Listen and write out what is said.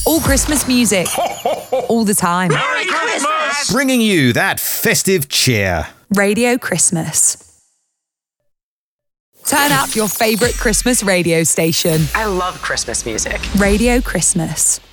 All Christmas music. All the time. Merry Christmas! Bringing you that festive cheer. Radio Christmas. Turn up your favourite Christmas radio station. I love Christmas music. Radio Christmas.